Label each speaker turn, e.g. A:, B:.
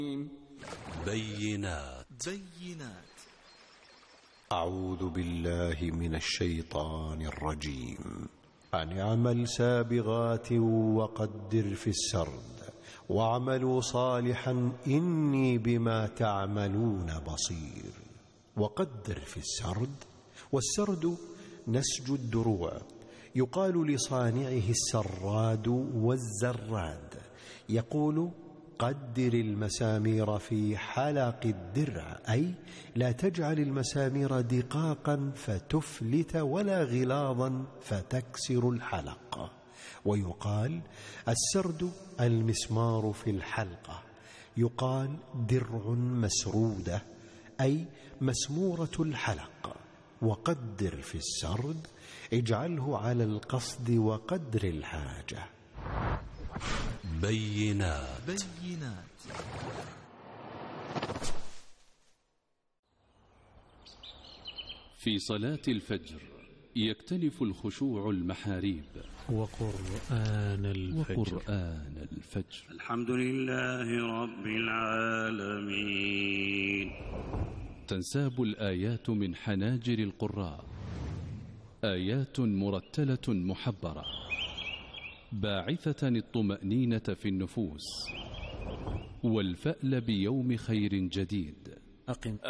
A: بينات.
B: أعوذ بالله من الشيطان الرجيم. أن اعمل سابغات وقدر في السرد واعملوا صالحا إني بما تعملون بصير. وقدر في السرد، والسرد نسج الدروع، يقال لصانعه السراد والزراد. يقول قدر المسامير في حلق الدرع، أي لا تجعل المسامير دقاقا فتفلت ولا غلاظا فتكسر الحلق. ويقال السرد المسمار في الحلقة. يقال درع مسرودة، أي مسمورة الحلق. وقدر في السرد اجعله على القصد وقدر الحاجة.
A: بينات.
C: في صلاة الفجر يكتنف الخشوع المحاريب.
D: وقرآن
C: الفجر.
E: الحمد لله رب العالمين.
C: تنساب الآيات من حناجر القراء، آيات مرتلة محبرة باعثة الطمأنينة في النفوس والفأل بيوم خير جديد.